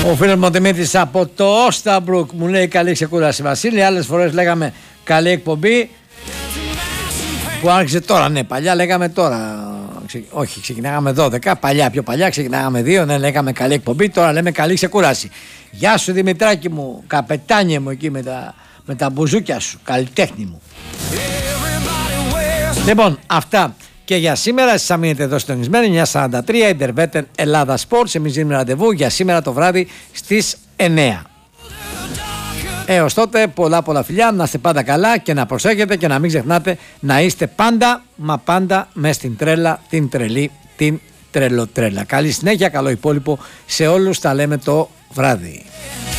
Ο φίλος μου ο Δημήτρης από το Όσταμπρουκ μου λέει καλή ξεκούραση Βασίλη. Άλλες φορές λέγαμε καλή εκπομπή που άρχισε τώρα. Ναι, παλιά λέγαμε τώρα. Όχι, ξεκινάγαμε 12. Παλιά, πιο παλιά ξεκινάγαμε 2. Ναι, λέγαμε καλή εκπομπή. Τώρα λέμε καλή ξεκούραση. Γεια σου Δημητράκη μου, καπετάνιε μου εκεί με τα μπουζούκια σου. Καλλιτέχνη μου. Λοιπόν, αυτά και για σήμερα. Εσείς θα μείνετε εδώ συντονισμένοι. 9:43 Ιντερβέτεν Ελλάδα Sports. Εμείς δίνουμε ραντεβού για σήμερα το βράδυ στις 9. Έως τότε πολλά φιλιά, να είστε πάντα καλά και να προσέχετε και να μην ξεχνάτε να είστε πάντα μα πάντα μες στην τρέλα, την τρελή, την τρελοτρέλα. Καλή συνέχεια, καλό υπόλοιπο σε όλους, τα λέμε το βράδυ.